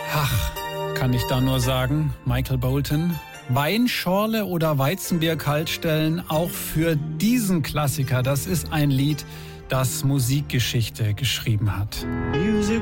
Ach, kann ich da nur sagen, Michael Bolton. Weinschorle oder Weizenbier kaltstellen, auch für diesen Klassiker. Das ist ein Lied, das Musikgeschichte geschrieben hat.